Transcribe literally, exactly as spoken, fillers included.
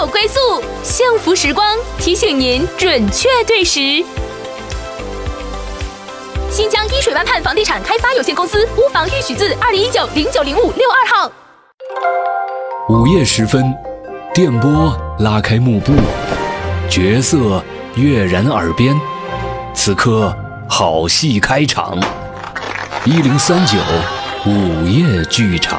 好归宿，幸福时光提醒您准确对时。新疆依水湾畔房地产开发有限公司屋房预许字二零一九零九零五六二号。 午夜时分，电波拉开幕布，角色跃然耳边。此刻，好戏开场。一零三九午夜剧场。